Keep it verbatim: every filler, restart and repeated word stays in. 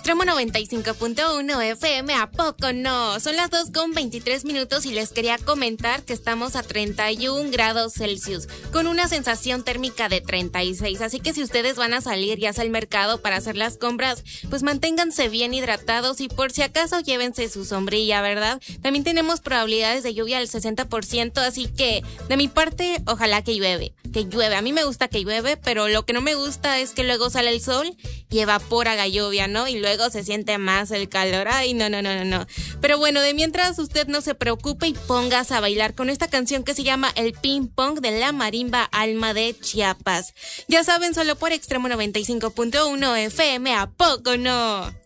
Extremo noventa y cinco punto uno F M, ¿a poco no? Son las dos con veintitrés minutos y les quería comentar que estamos a treinta y un grados Celsius, con una sensación térmica de treinta y seis, así que si ustedes van a salir ya sea al mercado para hacer las compras, pues manténganse bien hidratados y por si acaso llévense su sombrilla, ¿verdad? También tenemos probabilidades de lluvia del sesenta por ciento, así que de mi parte, ojalá que llueve, que llueve. A mí me gusta que llueve, pero lo que no me gusta es que luego sale el sol y evapora la lluvia, ¿no? Y luego se siente más el calor. Ay, no, no, no, no, no. Pero bueno, de mientras usted no se preocupe y póngase a bailar con esta canción que se llama El Ping Pong de la Marimba Alma de Chiapas. Ya saben, solo por Extremo noventa y cinco punto uno F M, ¿a poco no?